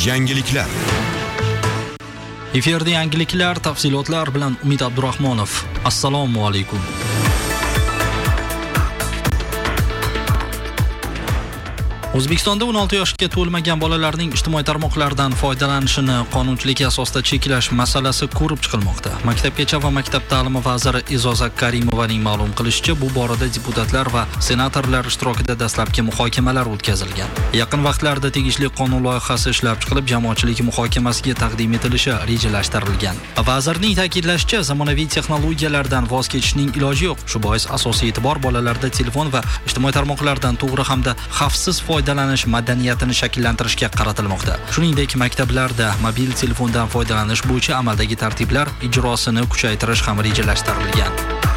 Yangiliklar. Efirda yangiliklar, tafsilotlar bilan Umid Abdurahmonov. Assalomu alaykum. O'zbekistonda 16 yoshga to'lmagan bolalarning ijtimoiy tarmoqlardan foydalanishini qonunchilik asosida cheklash masalasi ko'rib chiqilmoqda. Maktabgacha va maktab ta'limi vaziri E'zoza Karimovaning ma'lum qilishicha, bu borada deputatlar va senatorlar ishtirokida dastlabki muhokamalar o'tkazilgan. Yaqin vaqtlarda tegishli qonun loyihasi ishlab chiqilib, jamoatchilik muhokamasiga taqdim etilishi rejalashtirilgan. Vazirning ta'kidlashicha, zamonaviy texnologiyalardan voz kechishning iloji yo'q. Shu bois asosiy e'tibor bolalarda telefon va ijtimoiy tarmoqlardan to'g'ri hamda xavfsiz foydalanish madaniyatini shakllantirishga qaratilmoqda. Shuningdek, maktablarda mobil telefondan foydalanish bo'yicha amaldagi tartiblar ijrosini kuchaytirish ham rejalashtirilgan.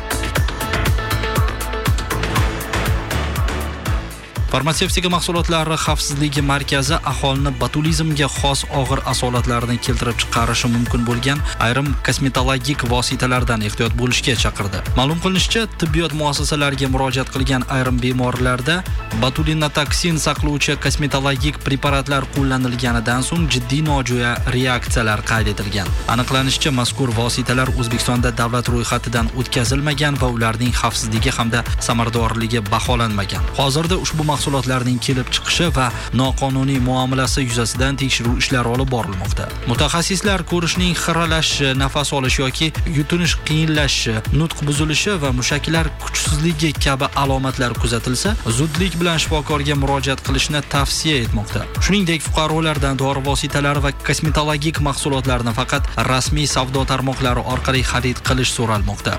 Farmatsevtika mahsulotlari xavfsizligi markazi aholini botulizmga xos og'ir asolatlarni keltirib chiqarishi mumkin bo'lgan ayrim kosmetologik vositalardan ehtiyot bo'lishga chaqirdi. Ma'lum qilinishicha, tibbiyot muassasalariga murojaat qilgan ayrim bemorlarda botulinotoksin saqlovchi kosmetologik preparatlar qo'llanilganidan so'ng jiddiy nojo'ya reaksiyalar qayd etilgan. Aniqlanishicha, mazkur vositalar O'zbekistonda davlat ro'yxatidan o'tkazilmagan va ularning xavfsizligi hamda samaradorligi baholanmagan. Hozirda ushbu mahsulotlarning kelib chiqishi va noqonuniy muomalasi yuzasidan tekshiruv ishlari olib borilmoqda. Mutaxassislar ko'rishning xiralashishi, nafas olish yoki yutinish qiyinlashishi, nutq buzilishi va mushaklar kuchsizligi kabi alomatlar kuzatilsa, zudlik bilan shifokorga murojaat qilishni tavsiya etmoqda. Shuningdek, fuqarolardan dori vositalari va kosmetologik mahsulotlarni faqat rasmiy savdo tarmoqlari orqali xarid qilish so'ralmoqda.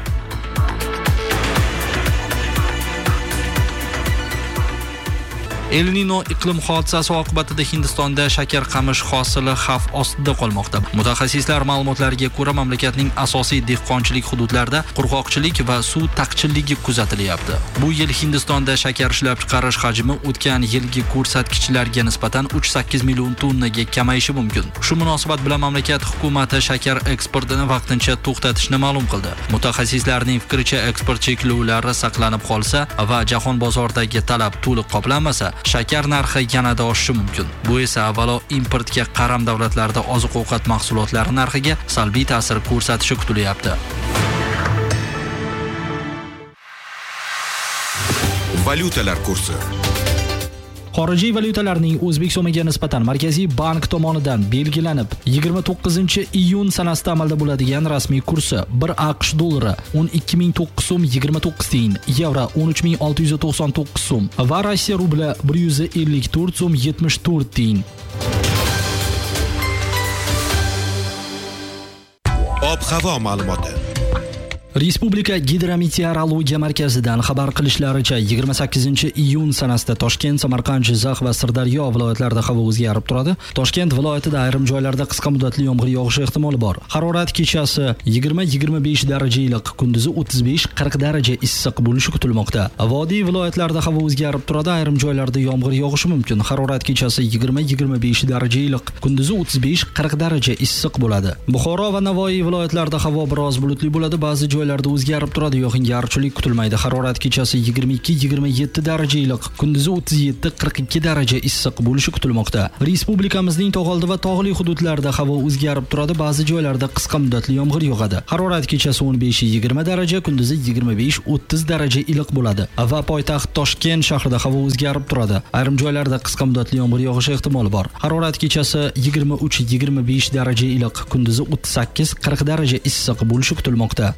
El Nino iqlim hodisasi oqibatida Hindistonda shakar qamish hosili xavf ostida qolmoqda. Mutaxassislar ma'lumotlariga ko'ra, mamlakatning asosiy dehqonchilik hududlarida qurg'oqchilik va suv taqchilligi kuzatilyapti. Bu yil Hindistonda shakar ishlab chiqarish hajmi o'tgan yilgi ko'rsatkichlarga nisbatan 3.8 million tonnaga kamayishi mumkin. Shu munosabat bilan mamlakat hukumati shakar eksportini vaqtincha to'xtatishni ma'lum qildi. Mutaxassislarning fikricha, eksport cheklovlari saqlanib qolsa va jahon bozoridagi talab to'liq qoplanmasa, shakar narxi yanada oshishi mumkin. Bu esa avvalo importga qaram davlatlarda oziq-ovqat mahsulotlari narxiga salbiy ta'sir ko'rsatishi kutilyapti. Valyutalar kursi. Xorijiy valyutalarning O'zbek so'miga nisbatan Markaziy bank tomonidan belgilanib 29-iyun sanasida amalda bo'ladigan rasmiy kursi 1 AQSh dollari 12.009 so'm 29 tiyin, yevro 13.699 so'm va Rossiya rubli 154 so'm 74 tiyin. Ob-havo ma'lumoti. Respublika Gidrometeorologiya markazidan xabar qilishlaricha, 28-iyun sanasida Toshkent, Samarqand, Jizzax va Sirdaryo viloyatlarida havo o'zgarib turadi. Toshkent viloyatida ayrim joylarda qisqa muddatli yomg'ir yog'ishi ehtimoli bor. Harorat kechasi 20-25 daraja iliq, kunduzi 35-40 daraja issiq bo'lishi kutilmoqda. Vodiy viloyatlarida havo o'zgarib turadi, ayrim joylarda yomg'ir yog'ishi mumkin. Harorat kechasi 20-25 daraja iliq, kunduzi 35-40 daraja issiq bo'ladi. Buxoro va Navoiy viloyatlarida havo biroz bulutli bo'ladi, ba'zi joylarda o'zgarib turadi, yog'ingarchilik kutilmaydi. Harorat kechasi 22-27 daraja iliq, kunduzi 37-42 daraja issiq bo'lishi kutilmoqda. Respublikamizning tog'oldi va tog'li hududlarida havo o'zgarib turadi, ba'zi joylarda qisqa muddatli yomg'ir yog'adi. Harorat kechasi 15-20 daraja, kunduzi 25-30 daraja iliq bo'ladi. Va poytaxt Toshkent shahrida havo o'zgarib turadi. Ayrim joylarda qisqa muddatli yomg'ir yog'ishi ehtimoli bor. Harorat kechasi 23-25 daraja iliq, kunduzi 38-40 daraja issiq bo'lishi kutilmoqda.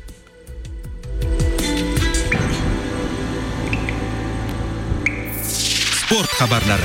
Sport xabarlari.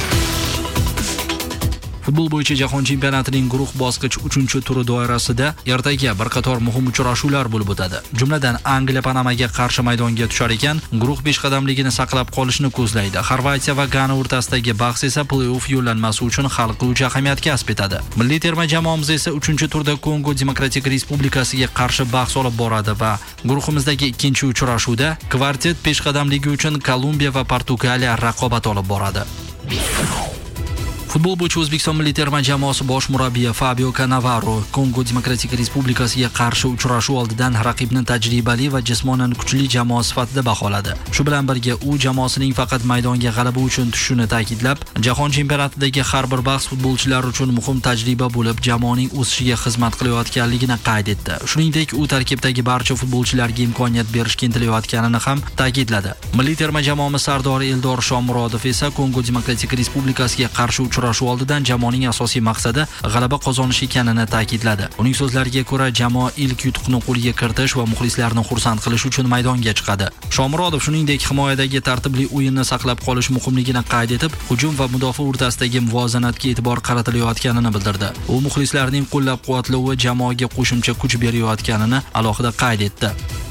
Futbol bo'yicha jahon chempionatining guruh bosqich 3-turi doirasida ertaga bir qator muhim uchrashuvlar bo'lib o'tadi. Jumladan, Angliya Panamaga qarshi maydonga tushar ekan, guruh peshqadamligini saqlab qolishni ko'zlaydi. Xorvatiya va Gana o'rtasidagi bahs esa play-off yo'llanmasi uchun hal qiluvchi ahamiyat kasb etadi. Milliy terma jamoamiz esa 3-turda Kongo Demokratik Respublikasiga qarshi bahs olib boradi va guruhimizdagi ikkinchi uchrashuvda kvartet peshqadamligi uchun Kolumbiya va Portugaliya raqobat olib boradi. Futbol bo'yicha O'zbekiston milliy terma jamoasi bosh murabbiyi Fabio Cannavaro Kongo Demokratik Respublikasiga qarshi uchrashuv oldidan raqibni tajribali va jismonan kuchli jamoa sifatida baholadi. Shu bilan birga u jamoasining faqat maydonga g'alaba uchun tushishini ta'kidlab, jahon chempionatidagi har bir bahs futbolchilar uchun muhim tajriba bo'lib, jamoaning o'sishiga xizmat qilayotganligini qayd etdi. Shuningdek, u tarkibdagi barcha futbolchilarga imkoniyat berishga intilayotganini ham ta'kidladi. Milliy terma jamoamiz sardori Eldor Shomurodov esa Kongo Demokratik Respublikasiga qarshi uchrashuv oldidan jamoaning asosiy maqsadi g'alaba qozonish ekanini ta'kidladi. Uning so'zlariga ko'ra, jamoa ilk yutuqni qo'lga kiritish va muxlislarni xursand qilish uchun maydonga chiqadi. Shomurodov shuningdek himoyadagi tartibli o'yinni saqlab qolish muhimligini qayd etib, hujum va mudofaa o'rtasidagi muvozanatga e'tibor qaratilayotganini bildirdi. U muxlislarning qo'llab-quvvatlovi jamoaga qo'shimcha kuch berayotganini alohida qayd etdi.